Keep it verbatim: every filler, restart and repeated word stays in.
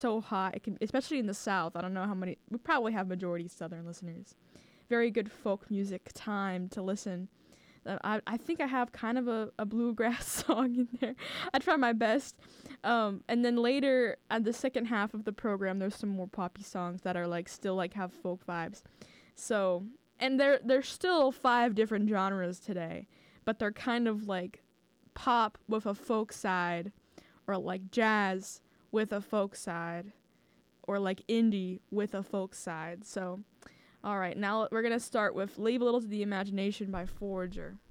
so hot. It can, especially in the South. I don't know how many. We probably have majority Southern listeners. Very good folk music time to listen. Uh, I I think I have kind of a, a bluegrass song in there. I try my best. Um, and then later at the second half of the program, there's some more poppy songs that are like still like have folk vibes. So and there there's still five different genres today, but they're kind of like pop with a folk side, or like jazz with a folk side, or like indie with a folk side. So, all right, now we're gonna start with "Leave a Little to the Imagination" by Forager.